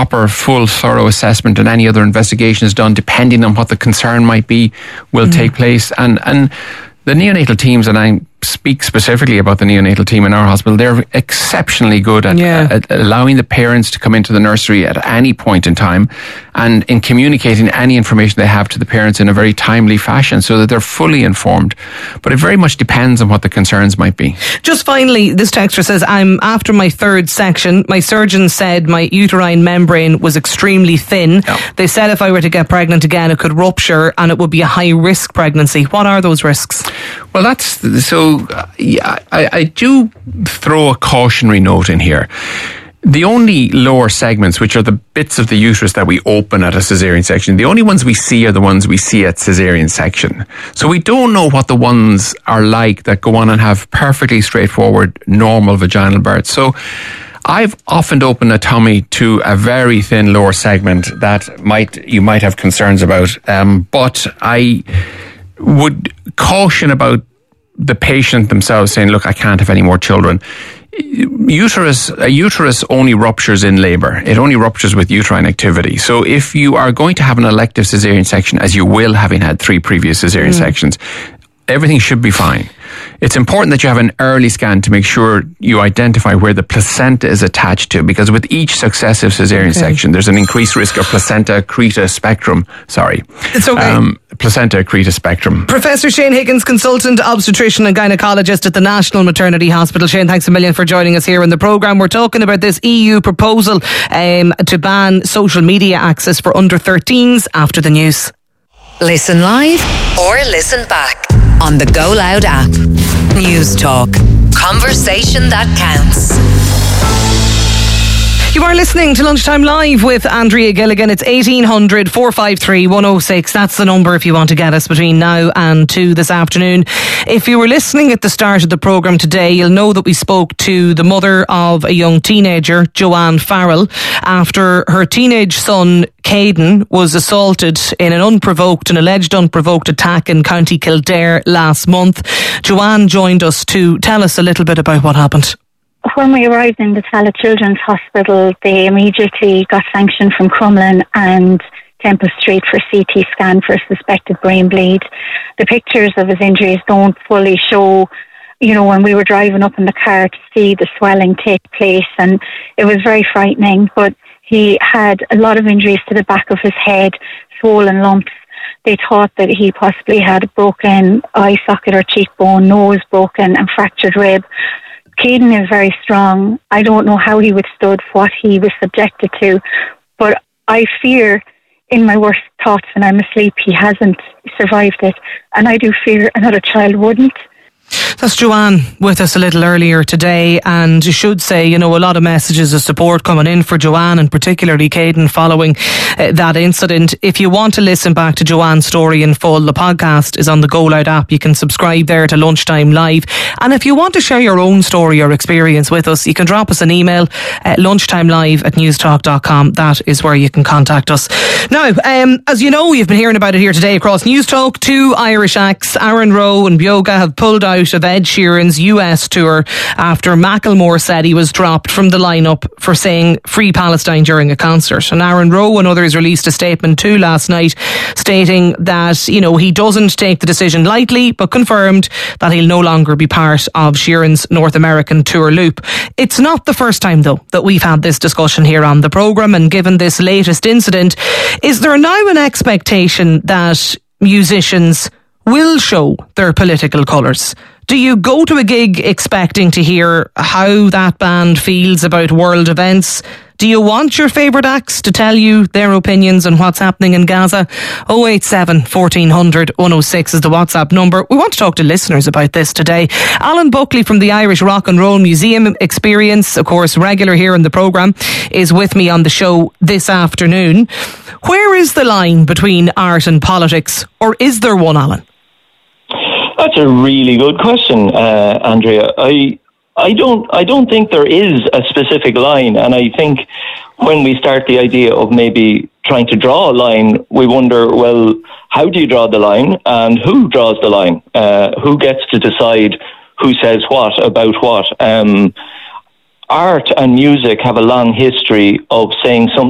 proper, full, thorough assessment and any other investigation is done, depending on what the concern might be, will take place. And the neonatal teams, and I speak specifically about the neonatal team in our hospital, they're exceptionally good at allowing the parents to come into the nursery at any point in time and in communicating any information they have to the parents in a very timely fashion so that they're fully informed. But it very much depends on what the concerns might be. Just finally, this texter says, I'm after my third section. My surgeon said my uterine membrane was extremely thin. They said if I were to get pregnant again, it could rupture and it would be a high risk pregnancy. What are those risks? Well, I do throw a cautionary note in here. The only lower segments, which are the bits of the uterus that we open at a caesarean section, the only ones we see are the ones we see at caesarean section. So we don't know what the ones are like that go on and have perfectly straightforward, normal vaginal births. So I've often opened a tummy to a very thin lower segment that you might have concerns about, but I would caution about the patient themselves saying, look, I can't have any more children. A uterus only ruptures in labour. It only ruptures with uterine activity. So if you are going to have an elective caesarean section, as you will, having had 3 previous caesarean sections, everything should be fine. It's important that you have an early scan to make sure you identify where the placenta is attached to, because with each successive caesarean section, there's an increased risk of placenta accreta spectrum. Sorry. It's okay. Placenta accreta spectrum. Professor Shane Higgins, consultant obstetrician and gynaecologist at the National Maternity Hospital. Shane, thanks a million for joining us here in the programme. We're talking about this EU proposal to ban social media access for under 13s after the news. Listen live or listen back on the Go Loud app. News Talk. Conversation that counts. You are listening to Lunchtime Live with Andrea Gilligan. It's 1800 453 106. That's the number if you want to get us between now and 2 this afternoon. If you were listening at the start of the programme today, you'll know that we spoke to the mother of a young teenager, Joanne Farrell, after her teenage son, Caden, was assaulted in an alleged unprovoked attack in County Kildare last month. Joanne joined us to tell us a little bit about what happened. When we arrived in the Tallaght Children's Hospital, they immediately got sanction from Crumlin and sent us straight for CT scan for a suspected brain bleed. The pictures of his injuries don't fully show, when we were driving up in the car to see the swelling take place, and it was very frightening. But he had a lot of injuries to the back of his head, swollen lumps. They thought that he possibly had a broken eye socket or cheekbone, nose broken and fractured rib. Caden is very strong. I don't know how he withstood what he was subjected to, but I fear in my worst thoughts when I'm asleep he hasn't survived it, and I do fear another child wouldn't. That's Joanne with us a little earlier today, and you should say, a lot of messages of support coming in for Joanne and particularly Caden following that incident. If you want to listen back to Joanne's story in full, the podcast is on the Go Loud app. You can subscribe there to Lunchtime Live. And if you want to share your own story or experience with us, you can drop us an email at lunchtimelive@newstalk.com. That is where you can contact us. Now, as you know, you've been hearing about it here today across News Talk. 2 Irish acts, Aaron Rowe and Byoga, have pulled out of Ed Sheeran's US tour after Macklemore said he was dropped from the lineup for saying Free Palestine during a concert. And Aaron Rowe and others released a statement too last night stating that, he doesn't take the decision lightly, but confirmed that he'll no longer be part of Sheeran's North American tour loop. It's not the first time, though, that we've had this discussion here on the programme, and given this latest incident, is there now an expectation that musicians will show their political colours? Do you go to a gig expecting to hear how that band feels about world events? Do you want your favourite acts to tell you their opinions on what's happening in Gaza? 087 1400 106 is the WhatsApp number. We want to talk to listeners about this today. Alan Buckley from the Irish Rock and Roll Museum Experience, of course, regular here in the programme, is with me on the show this afternoon. Where is the line between art and politics, or is there one, Alan? That's a really good question, Andrea. I don't think there is a specific line, and I think when we start the idea of maybe trying to draw a line, we wonder, well, how do you draw the line, and who draws the line? Who gets to decide who says what about what? Art and music have a long history of saying something